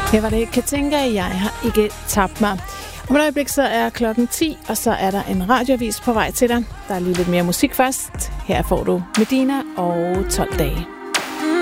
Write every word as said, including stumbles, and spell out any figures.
Her var det Katinka, jeg har ikke tabt mig. Om et øjeblik så er klokken ti, og så er der en radioavis på vej til dig. Der er lige lidt mere musik først. Her får du Medina og tolv dage.